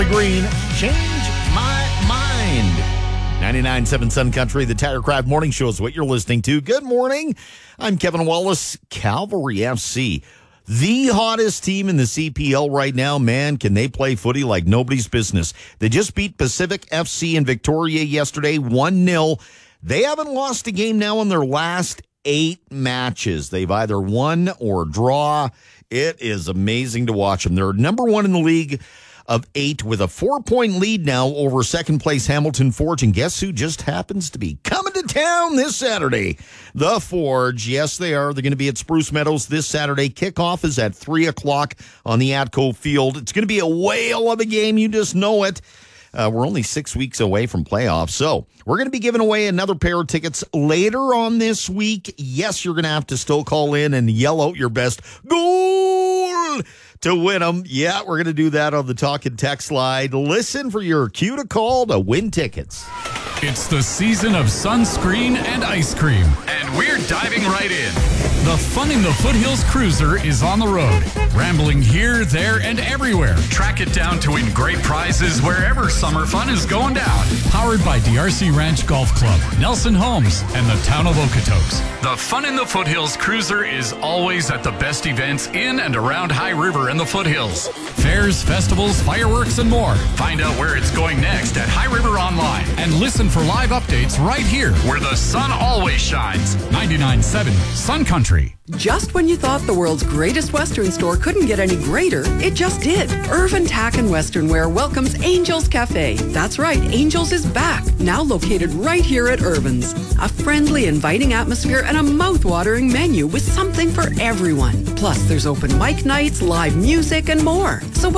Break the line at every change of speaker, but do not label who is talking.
the green. Change my mind. 99.7 Sun Country, the Tirecraft Morning Show is what you're listening to. Good morning. I'm Kevin Wallace, Cavalry FC. The hottest team in the CPL right now, man, can they play footy like nobody's business. They just beat Pacific FC in Victoria yesterday, 1-0. They haven't lost a game now in their last 8 matches. They've either won or draw. It is amazing to watch them. They're number 1 in the league of 8 with a 4-point lead now over second place Hamilton Forge. And guess who just happens to be coming to town this Saturday? The Forge. Yes, they are. They're going to be at Spruce Meadows this Saturday. Kickoff is at 3 o'clock on the Atco Field. It's going to be a whale of a game. You just know it. We're only 6 weeks away from playoffs, so we're going to be giving away another pair of tickets later on this week. Yes, you're going to have to still call in and yell out your best goal to win them. Yeah, we're going to do that on the Talk and Text line. Listen for your cue to call to win tickets.
It's the season of sunscreen and ice cream, and we're diving right in. The Fun in the Foothills Cruiser is on the road, rambling here, there, and everywhere. Track it down to win great prizes wherever summer fun is going down. Powered by DRC Ranch Golf Club, Nelson Homes, and the town of Okotoks. The Fun in the Foothills Cruiser is always at the best events in and around High River and the Foothills. Fairs, festivals, fireworks, and more. Find out where it's going next at High River Online, and listen for live updates right here, where the sun always shines. 99.7 Sun Country.
Just when you thought the world's greatest Western store couldn't get any greater, it just did. Irvin Tack and Western Wear welcomes Angels Cafe. That's right, Angels is back, now located right here at Irvin's. A friendly, inviting atmosphere and a mouth-watering menu with something for everyone. Plus, there's open mic nights, live music, and more. So